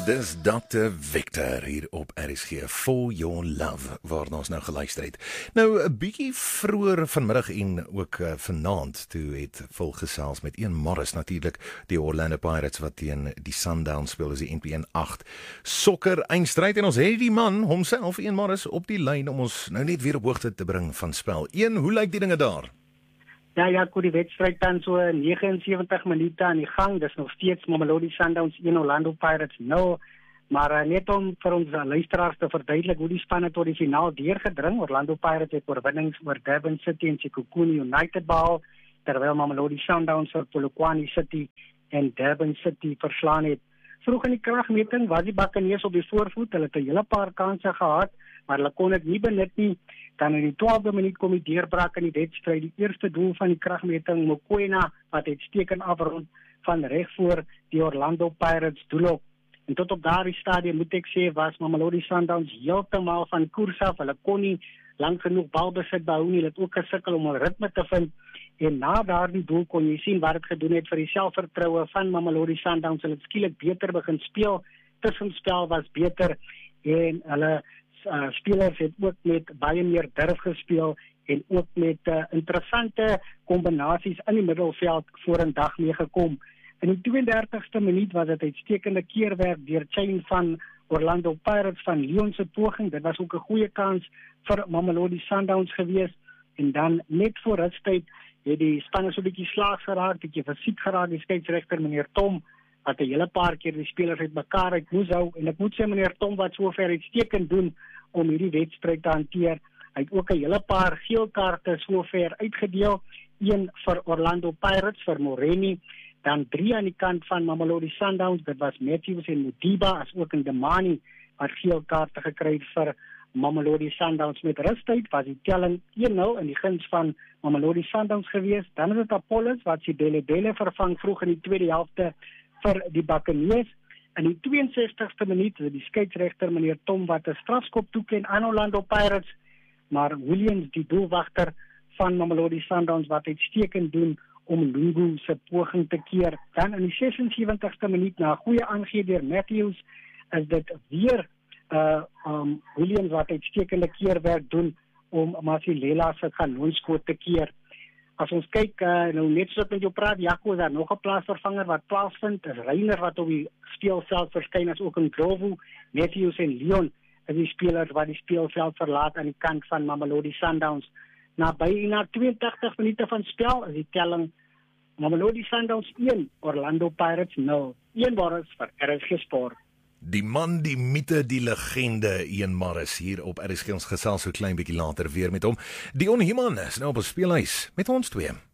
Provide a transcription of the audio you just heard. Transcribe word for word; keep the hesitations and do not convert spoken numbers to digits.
Dis dokter Victor hier op R S G For Your Love, waar ons nou geluister het. Nou, 'n bietjie vroeër vanmiddag en ook uh, vanaand, toe het volgesels met Ian Morris, natuurlik die Orlando Pirates wat teen die Sundowns speel, is die N B N agt sokker eindstryd, en ons het die man homself, Ian Morris, op die lyn om ons nou net weer op hoogte te bring van spel. Ian, hoe lyk die dinge daar? Ja, ja, goed, die wedstrijd dan so negenensewentig minute aan die gang. Dis nog steeds Mamelodi Sundowns een, Orlando Pirates nul. Maar uh, net om vir ons uh, luisteraars te verduidelik hoe die spanne tot die finaal deurgedring. Orlando Pirates het oorwinnings oor Durban City en Sekhukhune United behaal, terwyl Mamelodi Sundowns vir Polokwane City en Durban City verslaan het. Vroeg in die kragmeting was die Buccaneers op die voorvoet. Hulle het 'n hele paar kansse gehad, maar hulle kon dit nie benut nie. Dan in die twaalfde minuut kom die deurbraak in die wedstryd. Die eerste doel van die kragmeting, Mokoena, wat het steken afrond van reg voor die Orlando Pirates doelop. En tot op daardie stadium moet ek sê, was Mamelodi Sundowns heeltemal van koers af. Hulle kon nie lang genoeg balbesit behou nie. Hulle het ook gesukkel om 'n ritme te vind. En na daardie doel kon jy sien wat dit gedoen het vir die selfvertroue van Mamelodi Sundowns. Hulle het skielik beter begin speel. Tussenspel was beter en hulle uh, spelers het ook met baie meer durf gespeel en ook met uh, interessante kombinasies in die middelveld vorendag meegekom. In die tweeëndertigste minuut was dit uitstekende keerwerk deur Chain van Orlando Pirates van Leon se poging. Dit was ook 'n goeie kans vir Mamelodi Sundowns gewees. En dan net voor rustyd het die spanne so 'n bietjie slaag geraak, bietjie fisiek geraak, die skeieregter meneer Tom, wat 'n hele paar keer die spelers uit mekaar uit moes hou. En ek moet sê meneer Tom wat sover uitstekend doen om hierdie wedstryd te hanteer. Hy het ook 'n hele paar geel kaarte sover uitgedeel. Een vir Orlando Pirates, vir Moreni, dan drie aan die kant van Mamelodi Sundowns, dit was Matthews en Modiba, as ook in Demani, wat geel kaarte gekry het vir Mamelodi Sundowns. Met rustyd was die telling een nul in die guns van Mamelodi Sundowns gewees. Dan is dit Apollos wat Sibele Bele vervang vroeg in die tweede helfte vir die Buccaneers. In die tweeënsestigste minuut het die skeieregter meneer Tom wat 'n strafskop toeken aan Orlando Pirates, maar Williams, die doelwagter van Mamelodi Sundowns, wat uitstekend doen om Lungu se poging te keer. Dan in die sesensewentigste minuut, na 'n goeie aangee deur Matthews, is dit weer uh, um, Williams wat uitstekende keerwerk doen om Masilela se kanonskoot te keer. As ons kyk, uh, nou net soos ek met jou praat, Jaco, is daar nog 'n plaasvervanger wat plaasvind, is Reiner wat op die speelveld verskyn, as ook in Grovo, Matthews en Leon is die spelers wat die speelveld verlaat aan die kant van Mamelodi Sundowns. Na byna tweeëntagtig minute van spel is die telling Mamelodi Sundowns een, Orlando Pirates nul. Ian Morris vir R S G Sport. Die man, die mite, die legende, Ian Morris hier op R S G. Ons gesels so klein bietjie later weer met hom. Dion Human is nou op ons speelhuis met ons twee.